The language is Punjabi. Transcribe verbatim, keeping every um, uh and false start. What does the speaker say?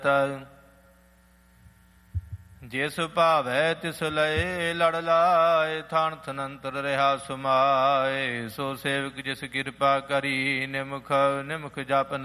ਜਿਸ ਭਾਵੈ ਤਿਸ ਲਏ ਲੜ ਲਾਏ, ਥਾਨ ਥਨੰਤਰ ਰਿਹਾ ਸੁਮਾਏ। ਸੋ ਸੇਵਕ ਜਿਸ ਕਿਰਪਾ ਕਰੀ, ਨਿਮਖ ਨਿਮਖ ਜਪ